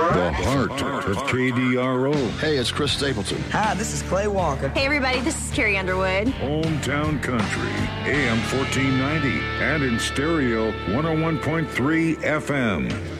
The heart of KDRO. Hey, it's Chris Stapleton. Hi, this is Clay Walker. Hey, everybody, this is Carrie Underwood. Hometown Country, AM 1490, and in stereo 101.3 FM.